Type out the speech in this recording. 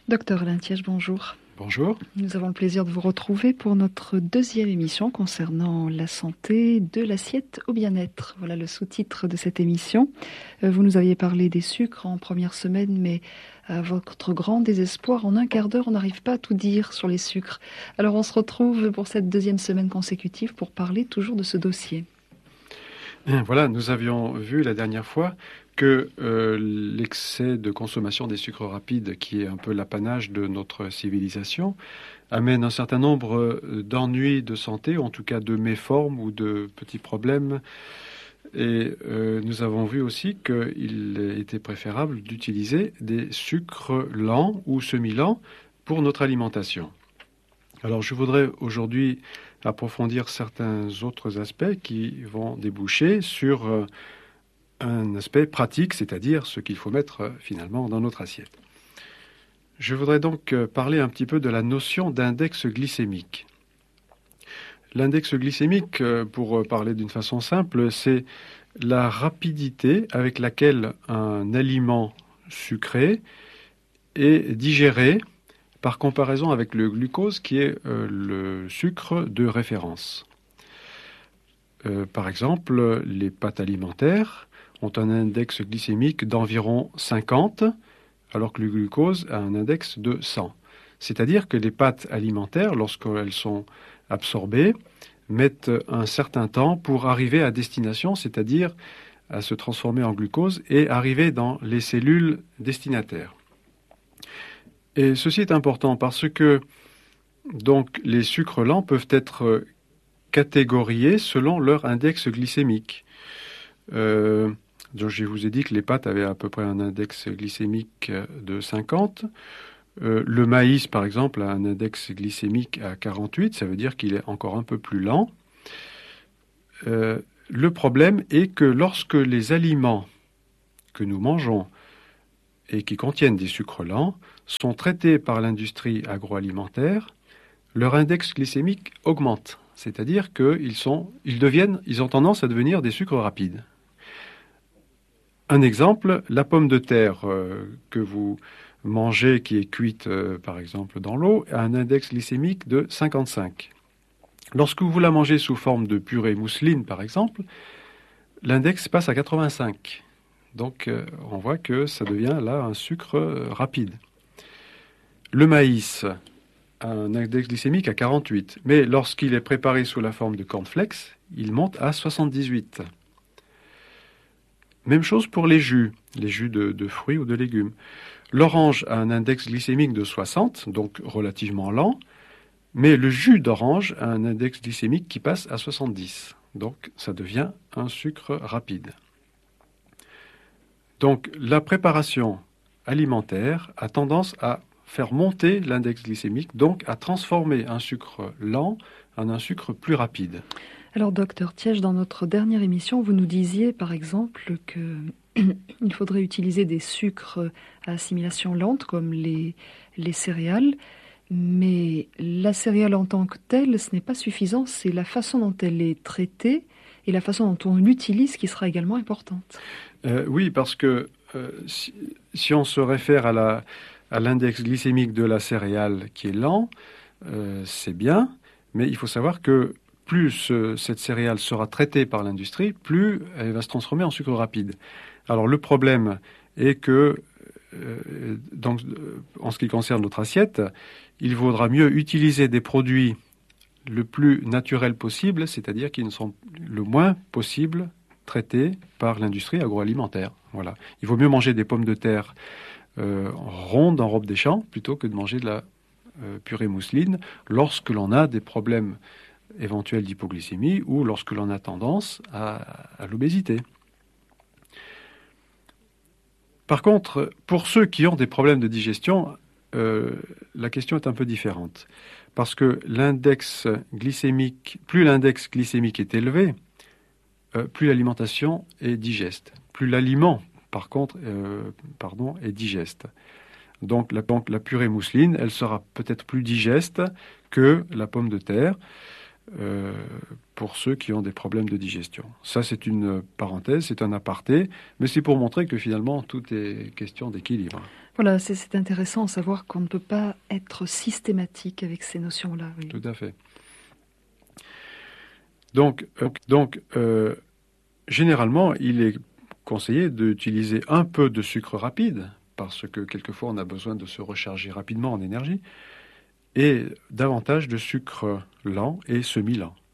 Docteur Alain Thiège, bonjour. Bonjour. Nous avons le plaisir de vous retrouver pour notre deuxième émission concernant la santé, de l'assiette au bien-être. Voilà le sous-titre de cette émission. Vous nous aviez parlé des sucres en première semaine, mais à votre grand désespoir, en un quart d'heure, on n'arrive pas à tout dire sur les sucres. Alors on se retrouve pour cette deuxième semaine consécutive pour parler toujours de ce dossier. Voilà, nous avions vu la dernière fois que l'excès de consommation des sucres rapides, qui est un peu l'apanage de notre civilisation, amène un certain nombre d'ennuis de santé, en tout cas de méformes ou de petits problèmes. Et nous avons vu aussi qu'il était préférable d'utiliser des sucres lents ou semi-lents pour notre alimentation. Alors je voudrais aujourd'hui approfondir certains autres aspects qui vont déboucher sur un aspect pratique, c'est-à-dire ce qu'il faut mettre finalement dans notre assiette. Je voudrais donc parler un petit peu de la notion d'index glycémique. L'index glycémique, pour parler d'une façon simple, c'est la rapidité avec laquelle un aliment sucré est digéré par comparaison avec le glucose qui est le sucre de référence. Par exemple, les pâtes alimentaires ont un index glycémique d'environ 50, alors que le glucose a un index de 100. C'est-à-dire que les pâtes alimentaires, lorsqu'elles sont absorbées, mettent un certain temps pour arriver à destination, c'est-à-dire à se transformer en glucose et arriver dans les cellules destinataires. Et ceci est important parce que donc, les sucres lents peuvent être catégoriés selon leur index glycémique. Donc je vous ai dit que les pâtes avaient à peu près un index glycémique de 50. Le maïs, par exemple, a un index glycémique à 48, ça veut dire qu'il est encore un peu plus lent. Le problème est que lorsque les aliments que nous mangeons et qui contiennent des sucres lents sont traités par l'industrie agroalimentaire, leur index glycémique augmente, c'est-à-dire qu'ils ont tendance à devenir des sucres rapides. Un exemple, la pomme de terre que vous mangez qui est cuite par exemple dans l'eau a un index glycémique de 55. Lorsque vous la mangez sous forme de purée mousseline par exemple, l'index passe à 85. Donc on voit que ça devient là un sucre rapide. Le maïs a un index glycémique à 48, mais lorsqu'il est préparé sous la forme de cornflakes, il monte à 78. Même chose pour les jus de fruits ou de légumes. L'orange a un index glycémique de 60, donc relativement lent, mais le jus d'orange a un index glycémique qui passe à 70, donc ça devient un sucre rapide. Donc la préparation alimentaire a tendance à faire monter l'index glycémique, donc à transformer un sucre lent en un sucre plus rapide. Alors, docteur Thiège, dans notre dernière émission, vous nous disiez, par exemple, qu'il faudrait utiliser des sucres à assimilation lente, comme les céréales, mais la céréale en tant que telle, ce n'est pas suffisant, c'est la façon dont elle est traitée et la façon dont on l'utilise qui sera également importante. Oui, parce que si on se réfère à l'index glycémique de la céréale qui est lent, c'est bien, mais il faut savoir que plus cette céréale sera traitée par l'industrie, plus elle va se transformer en sucre rapide. Alors le problème est que, en ce qui concerne notre assiette, il vaudra mieux utiliser des produits le plus naturels possible, c'est-à-dire qui ne sont le moins possible traités par l'industrie agroalimentaire. Voilà. Il vaut mieux manger des pommes de terre rondes en robe des champs plutôt que de manger de la purée mousseline lorsque l'on a des problèmes éventuels d'hypoglycémie ou lorsque l'on a tendance à l'obésité. Par contre, pour ceux qui ont des problèmes de digestion, la question est un peu différente. Parce que plus l'index glycémique est élevé, plus l'alimentation est digeste. Plus l'aliment, par contre, est digeste. Donc la purée mousseline, elle sera peut-être plus digeste que la pomme de terre. pour ceux qui ont des problèmes de digestion. Ça, c'est une parenthèse, c'est un aparté, mais c'est pour montrer que finalement, tout est question d'équilibre. Voilà, c'est intéressant de savoir qu'on ne peut pas être systématique avec ces notions-là. Oui. Tout à fait. Donc, généralement, il est conseillé d'utiliser un peu de sucre rapide, parce que quelquefois, on a besoin de se recharger rapidement en énergie, et davantage de sucre lent et semi-lent.